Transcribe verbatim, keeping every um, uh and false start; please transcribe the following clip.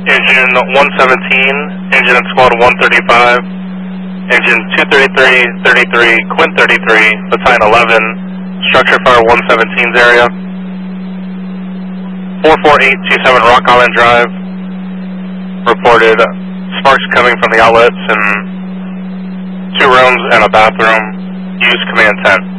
Engine one seventeen, engine at squad one thirty-five, engine two thirty-three, thirty-three, Quint thirty-three, battalion eleven, structure fire one seventeen's area. four four eight two seven Rock Island Drive, reported sparks coming from the outlets and two rooms and a bathroom. Use command ten.